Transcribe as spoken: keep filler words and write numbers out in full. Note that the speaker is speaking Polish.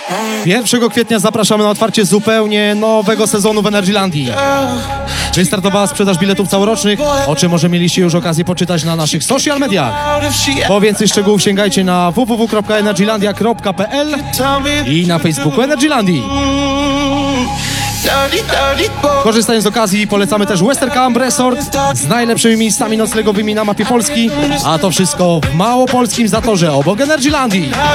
pierwszego kwietnia zapraszamy na otwarcie zupełnie nowego sezonu w Energylandii. Wystartowała sprzedaż biletów całorocznych, o czym może mieliście już okazję poczytać na naszych social mediach. Po więcej szczegółów sięgajcie na w w w kropka energylandia kropka p l i na Facebooku Energylandii. Korzystając z okazji polecamy też Western Camp Resort z najlepszymi miejscami noclegowymi na mapie Polski, a to wszystko w małopolskim Zatorze obok Energylandii.